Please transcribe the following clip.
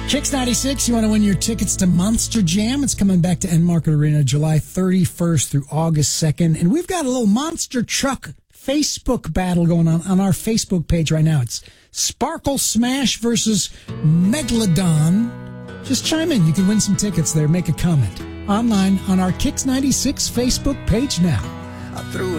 Kicks 96, you want to win your tickets to Monster Jam. It's coming back to Enmarket Arena July 31st through August 2nd. And we've got a little monster truck Facebook battle going on our Facebook page right now. It's Sparkle Smash versus Megalodon. Just chime in. You can win some tickets there. Make a comment online on our Kicks 96 Facebook page now. I threw